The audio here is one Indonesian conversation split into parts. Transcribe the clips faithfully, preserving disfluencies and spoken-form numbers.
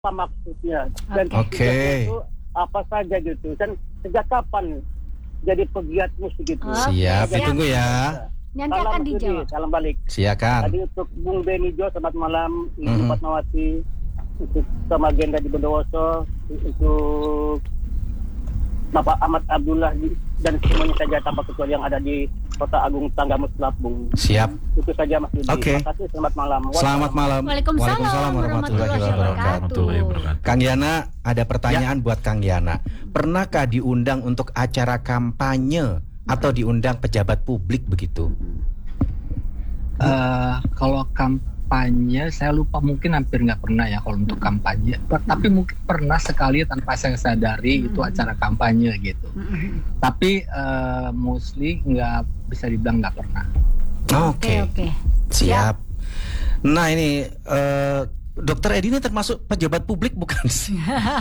apa maksudnya dan Oke. itu apa saja gitu dan sejak kapan jadi pegiat musik gitu. Oh, Siap, siap. ditunggu ya. Nanti Salam akan Mas Yudi, dijawab. salam balik. Silakan. Tadi untuk Bung Beni Jo, selamat malam. Ibu Mhm. Fatmawati, untuk sama Genda di Bondowoso, untuk Bapak Ahmad Abdullah di- dan semuanya saja tanpa kecuali yang ada di Kota Agung Tanggamus Lampung. Siap. Itu saja Mas Yudi. Oke. Terima kasih, selamat malam. Selamat malam. Waalaikumsalam warahmatullahi wabarakatuh. Kang Yana, ada pertanyaan buat Kang Yana. Pernahkah diundang untuk acara kampanye atau diundang pejabat publik begitu? Eh, kalau kampanye saya lupa, mungkin hampir nggak pernah ya kalau untuk kampanye. Per- Tapi mungkin pernah sekali tanpa saya sadari itu acara kampanye gitu. Tapi eh, mostly nggak bisa dibilang nggak pernah. Oke. Oke, oke. Siap. Nah ini eh, Dokter Edi ini termasuk pejabat publik bukan sih?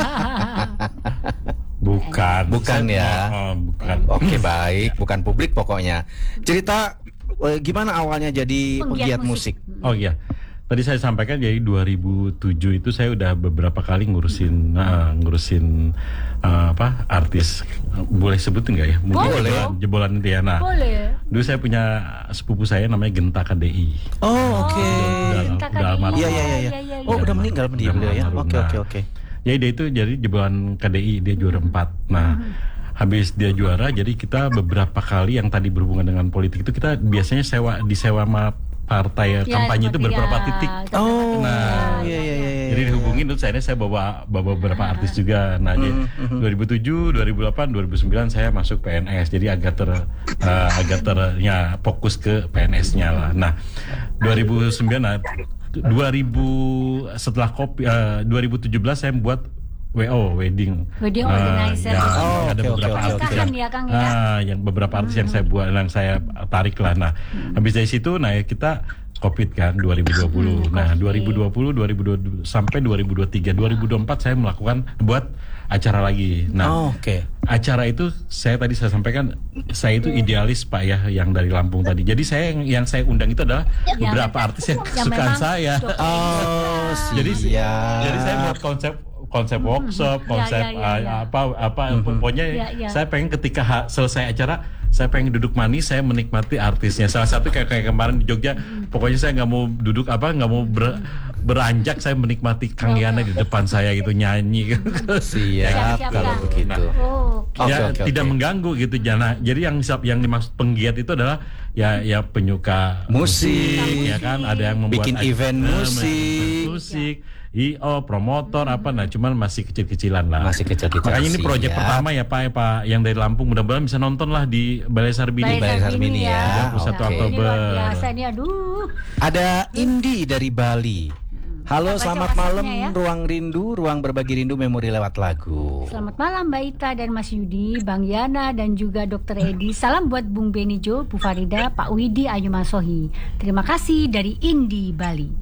Bukan. Bukan Saya- ya. oh, bukan. Oke baik, bukan publik pokoknya. Cerita eh, gimana awalnya jadi Penggiat pegiat musik? musik. Oh iya. Tadi saya sampaikan jadi dua ribu tujuh itu saya udah beberapa kali ngurusin nah, ngurusin eh, apa artis. Boleh sebut enggak ya? Mungkin Boleh. jebolan, jebolan itu ya. Nah, Boleh. dulu saya punya sepupu saya namanya Genta K D I. Oh oke. Udah- Genta udah K D I. almarhum. Iya iya iya. iya. iya, Oh iya. udah meninggal dia Udah beliau ya. almarhum. Oke Nah, oke oke. Jadi dia itu jadi jebolan K D I, dia juara empat. Nah, habis dia juara, jadi kita beberapa kali yang tadi berhubungan dengan politik itu kita biasanya sewa disewa sama partai Ya, kampanye itu seperti beberapa ya, titik. Oh Nah, iya iya iya. Jadi dihubungin terus akhirnya saya bawa bawa beberapa artis juga. Nah, jadi dua ribu tujuh, dua ribu delapan, dua ribu sembilan saya masuk P N S. Jadi agak ter eh, agak ter ya fokus ke P N S-nya lah. Nah, dua ribu sembilan nah, dua ribu setelah kopi eh, dua ribu tujuh belas saya buat W O wedding Wedding Nah, organizer. yang Oh, ada oke, beberapa oke, oke, artis oke. yang Ya, Kang, ya. ah, yang beberapa artis yang saya buat yang saya tarik lah. Nah, habis dari situ nah ya kita Covid kan dua ribu dua puluh. Nah, dua ribu dua puluh, dua ribu dua puluh sampai dua ribu dua puluh tiga, dua ribu dua puluh empat saya melakukan buat acara lagi. Nah, Oh, oke. acara itu saya tadi saya sampaikan saya itu idealis Pak ya yang dari Lampung tadi. Jadi saya yang, yang saya undang itu adalah beberapa artis yang Yang kesukaan memang saya. dokter Oh Jadi siap. jadi saya buat konsep konsep workshop, konsep ya, ya, uh, ya. apa apa pokoknya Ya, ya. saya pengen ketika ha- selesai acara saya pengen duduk manis, saya menikmati artisnya. Salah satu kayak, kayak kemarin di Jogja, pokoknya saya nggak mau duduk apa, nggak mau ber, beranjak, saya menikmati Kang Yana di depan saya gitu nyanyi. Siap Siap, siap, kalau siap. begitu. Oh, oke. ya Oke, oke, tidak oke. mengganggu gitu jana. Jadi yang yang dimaksud penggiat itu adalah ya ya penyuka Musik. ya kan, ada yang membuat Bikin ac- event eh, musik. musik, I O, promotor apa, nah cuman masih kecil-kecilan lah. Masih kecil-kecilan, Makanya ini proyek siap. pertama ya Pak, ya Pak yang dari Lampung, mudah-mudahan bisa nonton lah di Balai Sarbini. Balai Sarbini ya. dua puluh satu Oke. Ini luar Oktober. biasa nih, aduh. Ada Indi dari Bali. Halo, Kita baca selamat malam WhatsApp-nya ya. Ruang Rindu, Ruang Berbagi Rindu Memori lewat lagu. Selamat malam Mbak Ita dan Mas Yudi, Bang Yana dan juga Dokter Edi. Salam buat Bung Benijo, Bu Farida, Pak Widi, Ayu Masohi. Terima kasih dari Indi Bali.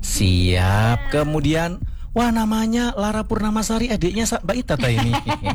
Siap. Kemudian wah namanya Lara Purnamasari, adiknya Sa- Mbak Ita ta ini.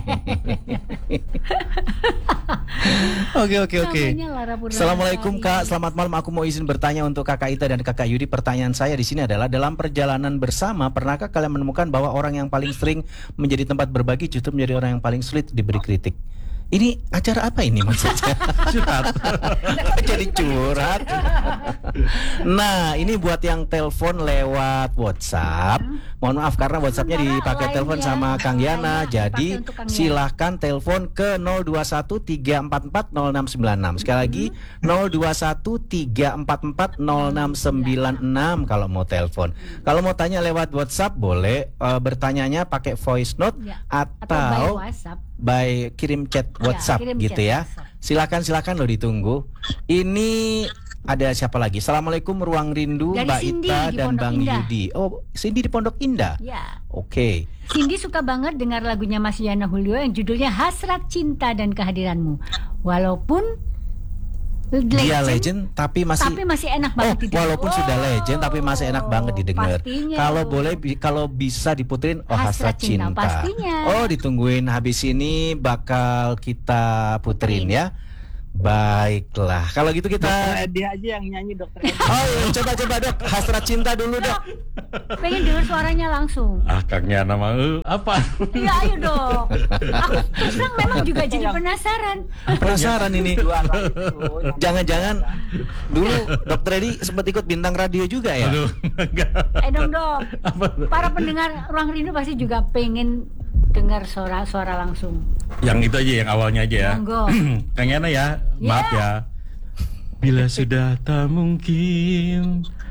Oke oke oke. Namanya Lara Purnamasari. Assalamualaikum Kak, selamat malam. Aku mau izin bertanya untuk Kakak Ita dan Kakak Yudi. Pertanyaan saya di sini adalah dalam perjalanan bersama, pernahkah kalian menemukan bahwa orang yang paling sering menjadi tempat berbagi justru menjadi orang yang paling sulit diberi kritik? Ini acara apa ini maksudnya? Curhat. Jadi curhat. Nah, ini buat yang telepon lewat WhatsApp. Mohon maaf karena WhatsAppnya Karena dipakai lain telepon ya. sama Kang Lain Yana. ya, Jadi dipakai untuk Kang Yana. silahkan telepon ke nol dua satu tiga empat empat nol enam sembilan enam. Sekali lagi nol dua satu tiga empat empat nol enam sembilan enam kalau mau telepon. Kalau mau tanya lewat WhatsApp boleh, eh, bertanyanya pakai voice note Ya, Atau by atau WhatsApp. by kirim chat Ya, WhatsApp kirim gitu chat ya. WhatsApp. Silakan silakan lo ditunggu. Ini ada siapa lagi? Assalamualaikum Ruang Rindu, Dari Mbak Cindy Ita di dan Pondok Bang Indah. Yudi. Oh, Cindy di Pondok Indah. Ya. Oke. Cindy suka banget dengar lagunya Mas Yana Julio yang judulnya Hasrat Cinta dan Kehadiranmu. Walaupun Dia legend tapi masih tapi masih enak Oh, banget didengar. walaupun sudah legend tapi masih enak banget didengar. Pastinya. Kalau boleh bi- kalau bisa diputerin oh Hasrat Hasrat Cinta, Cinta. pastinya. Oh, ditungguin habis ini bakal kita puterin Puterin. ya. Baiklah, kalau gitu kita. Dokter Edi aja yang nyanyi Dokter Edi. Oh iya, coba-coba dok, hasrat cinta dulu dok. Pengen dengar suaranya langsung. Ah, Kang Yana mah eh, apa? Iya, ayo dok. Aku terus terang memang juga jadi penasaran. Penasaran ini. Dua kali itu. Jangan-jangan dulu dokter Edi sempat ikut bintang radio juga ya? Aduh, enggak. Eh dong dok. Apa? Para pendengar Ruang Rindu pasti juga pengen dengar suara-suara langsung. Yang itu aja, yang awalnya aja ya. Monggo. Kang Yana ya, maaf ya. Bila sudah tak mungkin